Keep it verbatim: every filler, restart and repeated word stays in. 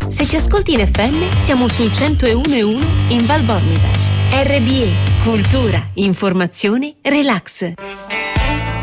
Se ci ascolti in F M, siamo sul centouno e uno in Val Bormida. R B E, cultura, informazione, relax.